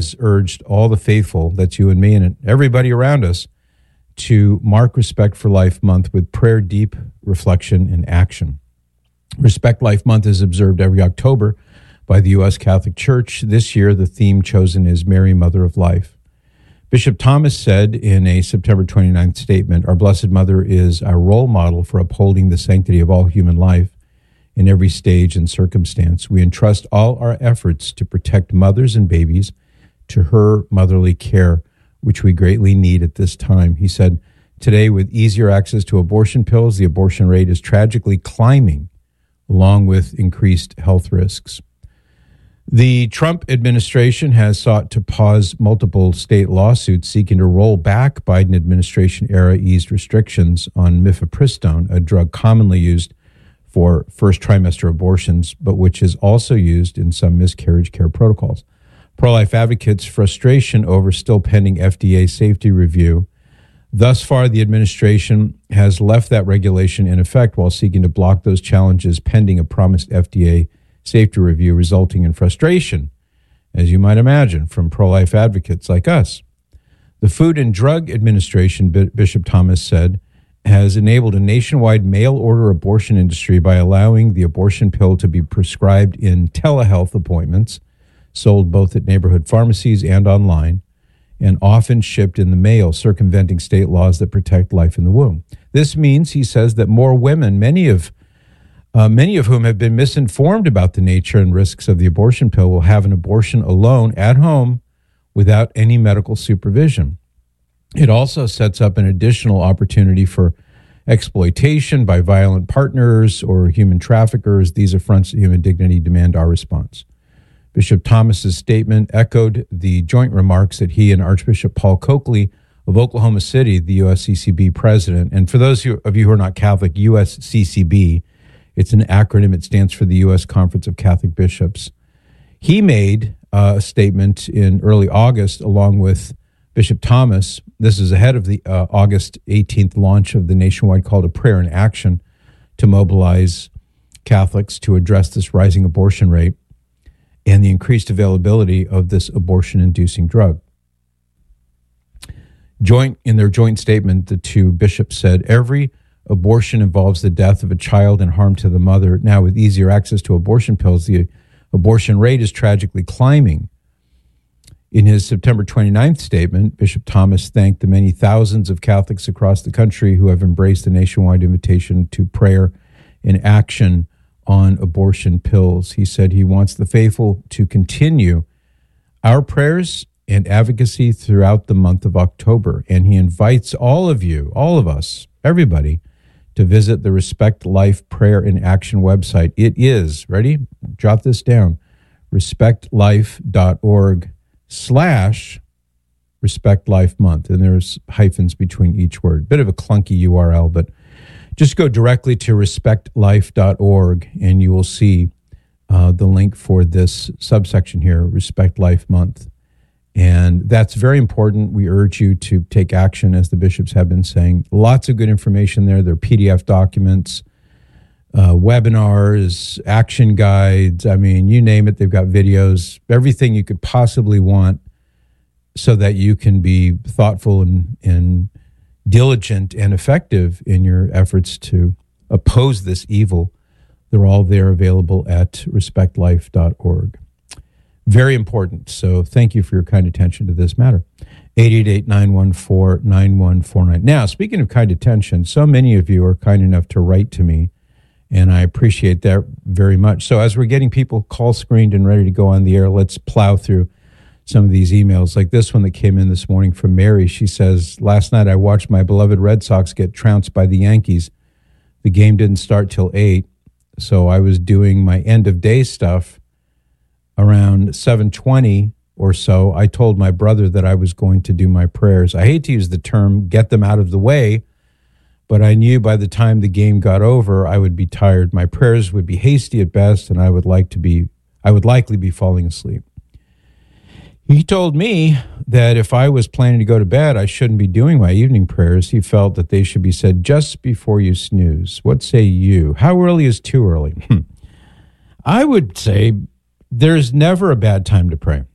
urged all the faithful, that's you and me and everybody around us, to mark Respect for Life Month with prayer, deep reflection, and action. Respect Life Month is observed every October by the U.S. Catholic Church. This year, the theme chosen is Mary, Mother of Life. Bishop Thomas said in a September 29th statement, "Our Blessed Mother is our role model for upholding the sanctity of all human life in every stage and circumstance. We entrust all our efforts to protect mothers and babies to her motherly care, which we greatly need at this time." He said, "Today, with easier access to abortion pills, the abortion rate is tragically climbing, along with increased health risks." The Trump administration has sought to pause multiple state lawsuits seeking to roll back Biden administration-era eased restrictions on mifepristone, a drug commonly used for first trimester abortions, but which is also used in some miscarriage care protocols. Pro-life advocates' frustration over still pending FDA safety review. Thus far, the administration has left that regulation in effect while seeking to block those challenges pending a promised FDA safety review, resulting in frustration, as you might imagine, from pro-life advocates like us. The Food and Drug Administration, Bishop Thomas said, has enabled a nationwide mail-order abortion industry by allowing the abortion pill to be prescribed in telehealth appointments, sold both at neighborhood pharmacies and online, and often shipped in the mail, circumventing state laws that protect life in the womb. This means, he says, that more women, many of whom have been misinformed about the nature and risks of the abortion pill, will have an abortion alone at home without any medical supervision. It also sets up an additional opportunity for exploitation by violent partners or human traffickers. These affronts to human dignity demand our response. Bishop Thomas's statement echoed the joint remarks that he and Archbishop Paul Coakley of Oklahoma City, the USCCB president, and for those of you who are not Catholic, USCCB, it's an acronym. It stands for the U.S. Conference of Catholic Bishops. He made a statement in early August along with Bishop Thomas. This is ahead of the August 18th launch of the nationwide call to prayer and action to mobilize Catholics to address this rising abortion rate and the increased availability of this abortion-inducing drug. In their joint statement, the two bishops said, "Every abortion involves the death of a child and harm to the mother. Now, with easier access to abortion pills, the abortion rate is tragically climbing." In his September 29th statement, Bishop Thomas thanked the many thousands of Catholics across the country who have embraced the nationwide invitation to prayer and action on abortion pills. He said he wants the faithful to continue our prayers and advocacy throughout the month of October. And he invites all of you, all of us, everybody, to visit the Respect Life Prayer and Action website. It is, ready? Jot this down, respectlife.org/Respect Life Month. And there's hyphens between each word. Bit of a clunky URL, but just go directly to respectlife.org and you will see the link for this subsection here, Respect Life Month. And that's very important. We urge you to take action, as the bishops have been saying. Lots of good information there. There are PDF documents, webinars, action guides. I mean, you name it. They've got videos, everything you could possibly want so that you can be thoughtful and diligent and effective in your efforts to oppose this evil. They're all there, available at respectlife.org. Very important. So thank you for your kind attention to this matter. 888-914-9149. Now, speaking of kind attention, so many of you are kind enough to write to me, and I appreciate that very much. So as we're getting people call screened and ready to go on the air, let's plow through some of these emails, like this one that came in this morning from Mary. She says, "Last night I watched my beloved Red Sox get trounced by the Yankees. The game didn't start till 8, so I was doing my end-of-day stuff. Around 7:20 or so, I told my brother that I was going to do my prayers. I hate to use the term get them out of the way, but I knew by the time the game got over, I would be tired. My prayers would be hasty at best, and I would likely be falling asleep. He told me that if I was planning to go to bed, I shouldn't be doing my evening prayers. He felt that they should be said just before you snooze. What say you? How early is too early?" I would say there's never a bad time to pray.